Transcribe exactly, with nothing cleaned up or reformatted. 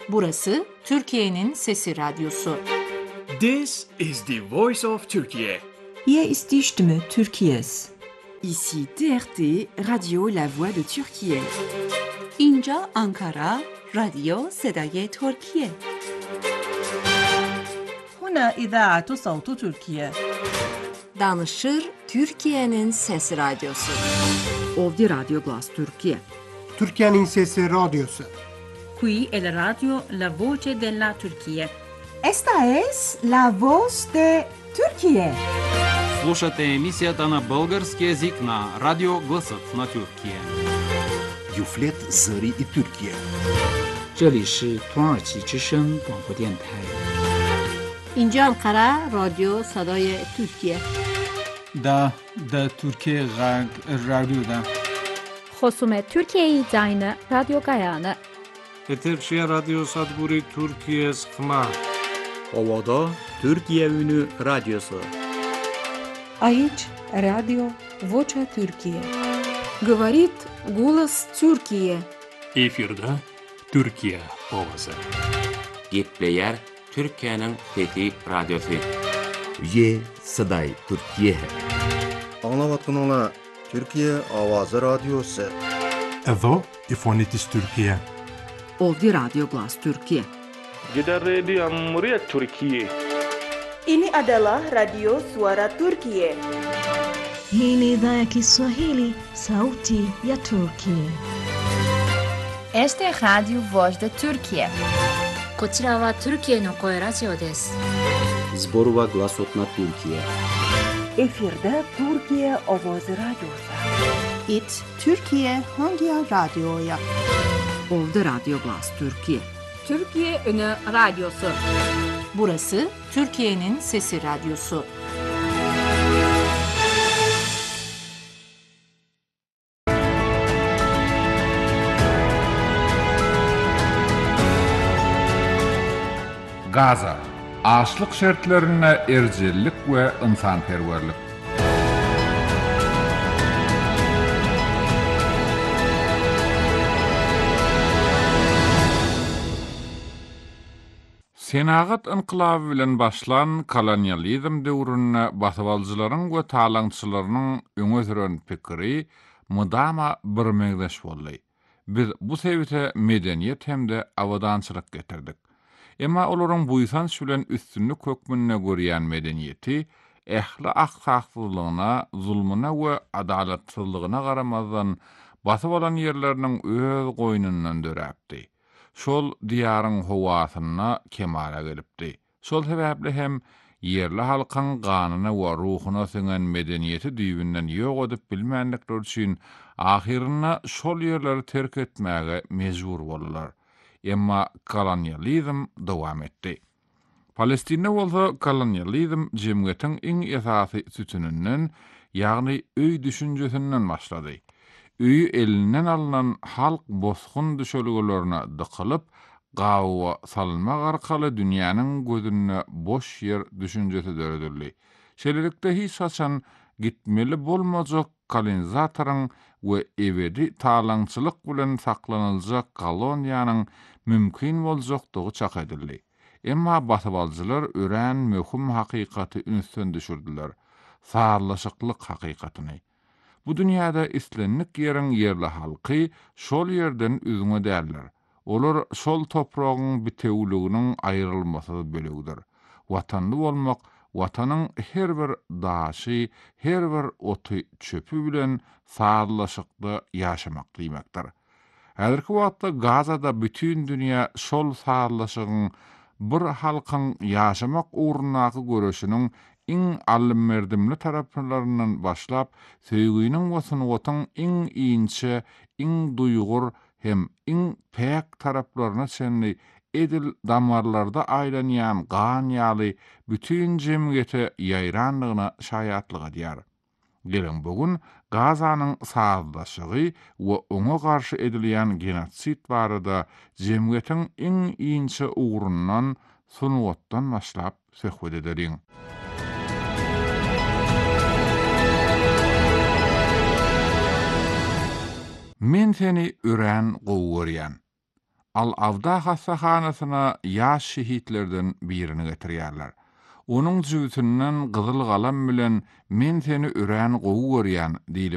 Burası Türkiye'nin Sesi Radyosu. This is the voice of Turkey. Hier ist die Stimme Türkiye's. Ici T R T, Radio La Voix de Türkiye. اینجا آنکارا، رادیو صدای ترکیه. هنا إذاعة صوت تركيا. Danışır Türkiye'nin Sesi Radyosu. Ovdje Radio Glas Türkiye. Türkiye'nin Sesi Radyosu. Qui è la radio La Voce della Turchia. Esta es la voz de Turquía. Слушате емисията на български език на Радио Гласът на Тюркия. Юфлет Зари и Тюркия. 这里是土耳其之声广播电台。 اینجا انقره رادیو صدای ترکیه. دا دا ترکیه غرب رادیو دا. خصوم ترکیه زاین رادیو گایانه. Eterşehir Radyo Sadburi Türkiye Sıkma. Ovada Türkiye Ünü Radyosu. Aici Radio Vocea Türkiye. Говорит голос Türkiye. Efirde Türkiye ovası. Gitleyer Türkiye'nin Fethi Radyosu. Ye Saday Türkiye. Anlavatkanlar Türkiye Avazı Radyosu. Edo İfonitis Türkiye. Ovdje Radio Glas Türkiye. Gidan Radio Muryat Türkiye. Ini adalah Radio Suara Turkiye. Hii ni idhaa ya Kiswahili, Sauti ya Turkiye. Este es Radio Voz de Turkiye. こちらはトルキエの声ラジオです。 Zborova Glasot na Türkiye. Efirde Türkiye Ovoz Radyosu. It Türkiye Hangi Radyo'ya? Ovdje Radio Glas Türkiye. Türkiye Ünü Radyosu. Burası Türkiye'nin Sesi Radyosu. Gaza, açlık şartlarına ercellik ve insanperverlik. Senagat inqilabı bilen başlan kolonyalizm döwründe batybalçylaryň we talaňçylarynyň öňe süren pikiri mudama bir meňdeş boldy. Biz bu sebäpde medeniýet hemde awadançylyk getirdik. Emma olaryň buýsan bilen üstünlük hökmüne görýän medeniýeti ähli aksaklygyna, zulmuna we adalatsyzlygyna garamazdan batyp bolan ýerleriniň öz goýnundan döräpdi. Şol diýaryň howasyna kemala gelipdi. Şol sebäple hem yerli halkyň ganyna we ruhuna siňen medeniýeti düýbünden ýok edip bilmänlikler üçin ahirine şol ýerleri terk etmäge mejbur boldular. Emma kolonyalizm dowam etdi. Palestina bolsa kolonyalizm jemgyýetiň iň esasy sütününden, ýagny öý düşünjesinden başlady. Öýü elinden alınan halk bosgun düşölgelerini dıkılıp, gawa salmak arkaly dünýäniň gözüne boş yer düşünjesi döredildi. Şeýlelikde hiç haçan gitmeli bolmajak kolonizatorun we ebedi talaňçylyk bilen saklanıljak koloniýanyň mümkin boljakdygy çak edildi. Emma batybalçylar ören möhüm hakykaty ünsün düşürdiler. Saarlaşyklyk hakykatyny. Bu dünýäde islenlik ýeriň yerli halky şol ýerden üzüňe däller. Olar şol topragyň bitewliginiň aýrylmasy bölegdir. Watanly bolmak, watanyň her bir daşy, her bir oty çöpü bilen saarlaşykda ýaşamak diýmekdir. Häzirki wagtda Gazada bütün dünýä şol saarlaşygyň bir halkyň ýaşamak uğrundaky göreşiniň iň allymerdimli taraplaryndan başlap, söýgüniň we sunuwatyň iň iňçe, iň duýgur hem iň päk taraplaryna senli edil damarlarda aýlanýan gan ýaly bütün jemgyýete ýaýranlygyna şaýatlyk edýär. Gelin bugün Gazanyň saazlaşygy we oňa garşy edilýän genotsit barada jemgyýetiň iň iňçe uğrundan sunuwatdan başlap söhbet ederiň. Men seni ören gowuryan. Al-Avda hassahanasyna ýaş şehitlerden birini getirýärler. Onuň jübütünden gyzyl galam bilen "Men seni üren gowy görýän" diýilip